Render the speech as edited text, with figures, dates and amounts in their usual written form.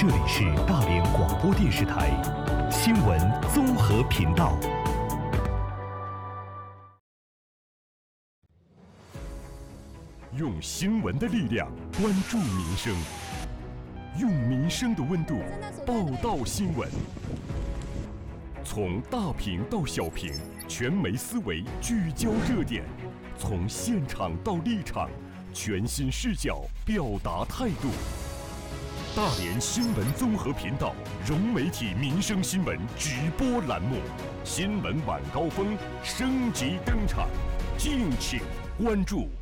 这里是大连广播电视台新闻综合频道。 用新闻的力量关注民生，用民生的温度报道新闻。从大屏到小屏，全媒思维聚焦热点；从现场到立场，全新视角表达态度。大连新闻综合频道融媒体民生新闻直播栏目《新闻晚高峰》升级登场，敬请关注。